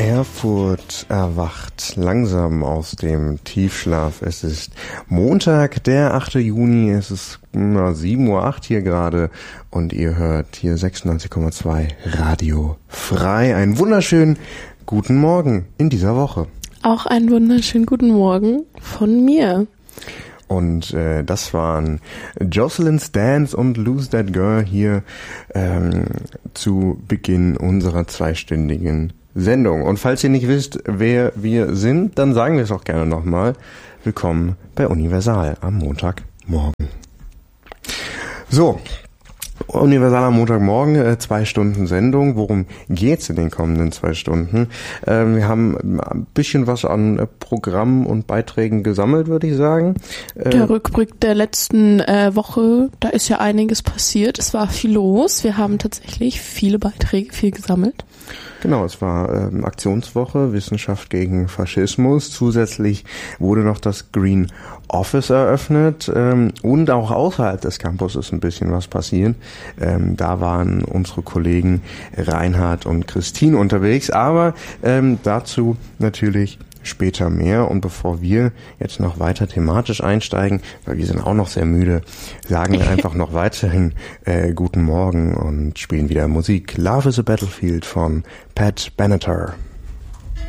Erfurt erwacht langsam aus dem Tiefschlaf. Es ist Montag, der 8. Juni. Es ist 7:08 Uhr hier gerade und ihr hört hier 96,2 Radio Frei. Einen wunderschönen guten Morgen in dieser Woche. Auch einen wunderschönen guten Morgen von mir. Und das waren Jocelyn's Dance und Lose That Girl hier zu Beginn unserer zweistündigen Sendung. Und falls ihr nicht wisst, wer wir sind, dann sagen wir es auch gerne nochmal. Willkommen bei Universal am Montagmorgen. So, Universal am Montagmorgen, 2 Stunden Sendung. Worum geht's in den kommenden 2 Stunden? Wir haben ein bisschen was an Programm und Beiträgen gesammelt, würde ich sagen. Der Rückblick der letzten Woche, da ist ja einiges passiert. Es war viel los. Wir haben tatsächlich viele Beiträge, viel gesammelt. Genau, es war Aktionswoche, Wissenschaft gegen Faschismus. Zusätzlich wurde noch das Green Office eröffnet und auch außerhalb des Campus ist ein bisschen was passiert. Da waren unsere Kollegen Reinhard und Christine unterwegs, aber dazu natürlich später mehr. Und bevor wir jetzt noch weiter thematisch einsteigen, weil wir sind auch noch sehr müde, sagen wir einfach noch weiterhin guten Morgen und spielen wieder Musik. Love is a Battlefield von Pat Benatar.